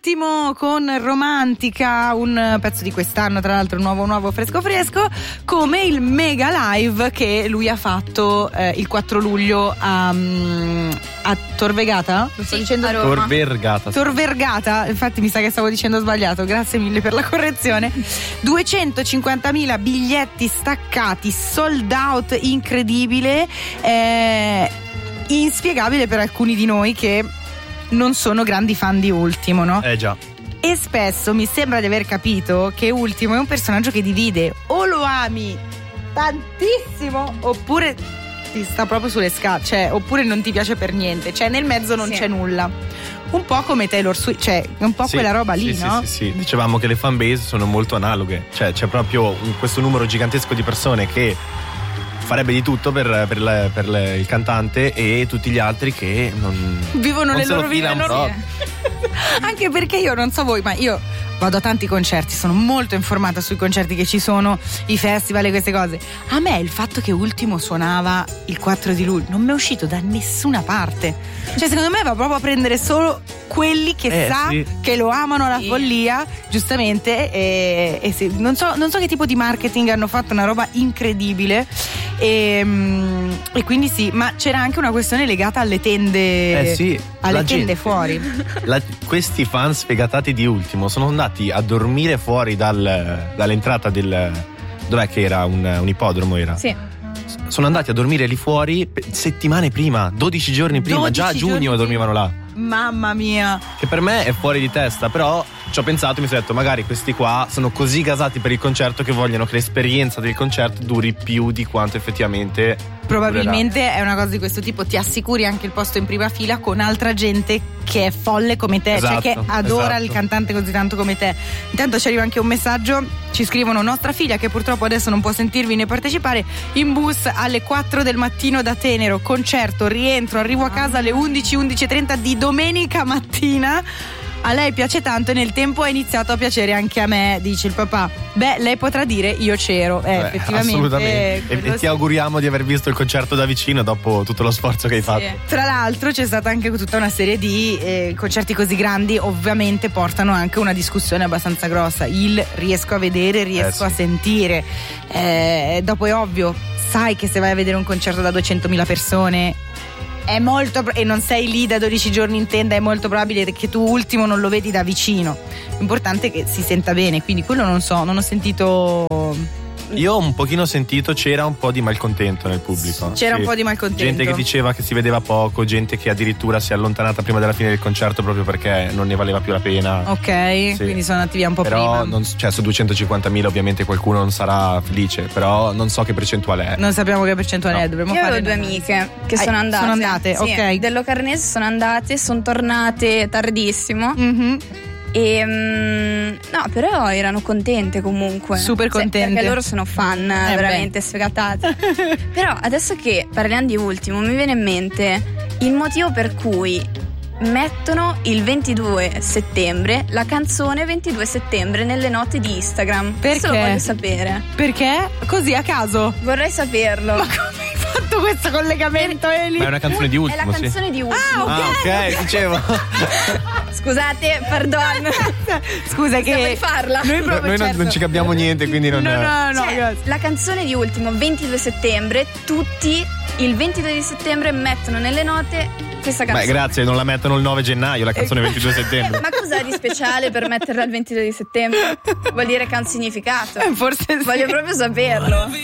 Ultimo con Romantica, un pezzo di quest'anno, tra l'altro nuovo fresco, come il mega live che lui ha fatto il 4 luglio a Tor Vergata? Lo sto dicendo? Tor Vergata, infatti mi sa che stavo dicendo sbagliato, grazie mille per la correzione. 250.000 biglietti staccati, sold out, incredibile, inspiegabile per alcuni di noi che non sono grandi fan di Ultimo, no? Già. E spesso mi sembra di aver capito che Ultimo è un personaggio che divide: o lo ami tantissimo oppure ti sta proprio sulle scale, cioè, oppure non ti piace per niente, cioè nel mezzo non c'è nulla. Un po' come Taylor Swift, cioè un po' quella roba lì, no? Sì. Dicevamo che le fanbase sono molto analoghe, cioè c'è proprio questo numero gigantesco di persone che farebbe di tutto per il cantante e tutti gli altri che non vivono non le loro vite normali. Anche perché io non so voi, ma io vado a tanti concerti, sono molto informata sui concerti che ci sono, i festival e queste cose. A me il fatto che Ultimo suonava il 4 di luglio non mi è uscito da nessuna parte. Cioè secondo me va proprio a prendere solo quelli che che lo amano alla follia, giustamente, e sì, non so che tipo di marketing hanno fatto, una roba incredibile. E quindi sì, ma c'era anche una questione legata alle tende, alle tende fuori. Questi fan sfegatati di Ultimo sono andati a dormire fuori dall'entrata del, dov'è che era, un ippodromo era? Sì. Sono andati a dormire lì fuori settimane prima, 12 giorni prima, già a giugno dormivano là. Mamma mia. Che per me è fuori di testa, però ci ho pensato e mi sono detto magari questi qua sono così gasati per il concerto che vogliono che l'esperienza del concerto duri più di quanto effettivamente probabilmente durerà. È una cosa di questo tipo, ti assicuri anche il posto in prima fila con altra gente che è folle come te, cioè che adora il cantante così tanto come te. Intanto ci arriva anche un messaggio, ci scrivono: nostra figlia che purtroppo adesso non può sentirvi né partecipare, in bus alle 4 del mattino da Tenero, concerto, rientro, arrivo a casa alle 11:30 di domenica mattina. A lei piace tanto e nel tempo è iniziato a piacere anche a me, dice il papà. Beh, lei potrà dire io c'ero, effettivamente. Assolutamente. E ti auguriamo di aver visto il concerto da vicino dopo tutto lo sforzo che hai fatto. Tra l'altro c'è stata anche tutta una serie di concerti così grandi, ovviamente portano anche una discussione abbastanza grossa. Riesco a vedere, riesco a sentire. Dopo è ovvio, sai che se vai a vedere un concerto da 200.000 persone è molto e non sei lì da 12 giorni in tenda, è molto probabile che tu Ultimo non lo vedi da vicino. L'importante è che si senta bene, quindi quello non ho sentito. Io ho un pochino sentito, c'era un po' di malcontento nel pubblico. C'era un po' di malcontento. Gente che diceva che si vedeva poco, gente che addirittura si è allontanata prima della fine del concerto proprio perché non ne valeva più la pena. Ok, quindi sono andati via un po' però prima. Cioè su 250.000 ovviamente qualcuno non sarà felice, però non so che percentuale è. Non sappiamo che percentuale è, dovremmo fare. Io avevo 2 amiche che sono andate. Sono andate, ok. Dello Carnese sono andate, sono tornate tardissimo. Mm-hmm. No, però erano contente comunque. Super contente. Perché loro sono fan veramente sfegatati. Però adesso che parliamo di Ultimo mi viene in mente il motivo per cui mettono il 22 settembre la canzone 22 settembre nelle note di Instagram. Perché? Questo lo voglio sapere. Perché? Così a caso? Vorrei saperlo. Ma come hai fatto questo collegamento, Eli? Ma è una canzone di Ultimo. È la canzone di Ultimo. Ok, dicevo. Scusate, pardon. Scusa che vuoi farla? Noi non ci capiamo niente, quindi non. No. Cioè, la canzone di Ultimo 22 settembre, tutti il 22 di settembre mettono nelle note questa canzone. Beh, grazie, non la mettono il 9 gennaio la canzone 22 settembre. Ma cos'è di speciale per metterla il 22 di settembre? Vuol dire che ha un significato. Forse sì. Voglio proprio saperlo.